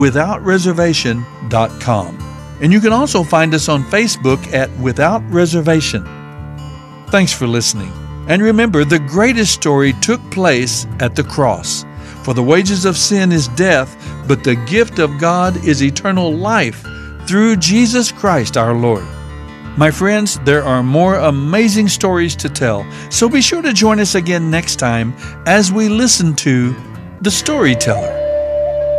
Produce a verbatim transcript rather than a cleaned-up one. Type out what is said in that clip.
without reservation dot com. And you can also find us on Facebook at Without Reservation. Thanks for listening. And remember, the greatest story took place at the cross. For the wages of sin is death, but the gift of God is eternal life through Jesus Christ our Lord. My friends, there are more amazing stories to tell, so be sure to join us again next time as we listen to The Storyteller.